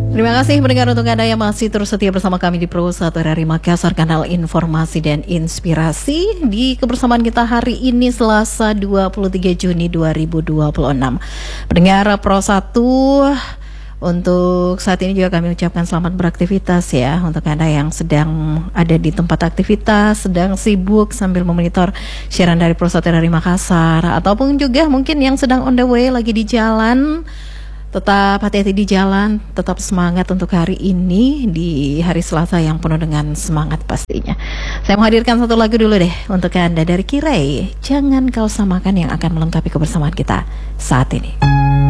Terima kasih mendengar untuk Anda yang masih terus setia bersama kami di Pro 1 RRI Makassar, kanal informasi dan inspirasi. Di kebersamaan kita hari ini Selasa 23 Juni 2026. Pendengar Pro 1, untuk saat ini juga kami ucapkan selamat beraktivitas ya untuk Anda yang sedang ada di tempat aktivitas, sedang sibuk sambil memonitor siaran dari Pro 1 RRI Makassar, ataupun juga mungkin yang sedang on the way lagi di jalan. Tetap hati-hati di jalan, tetap semangat untuk hari ini, di hari Selasa yang penuh dengan semangat pastinya. Saya menghadirkan satu lagu dulu deh untuk Anda dari Kirei, Jangan Kau Samakan, yang akan melengkapi kebersamaan kita saat ini.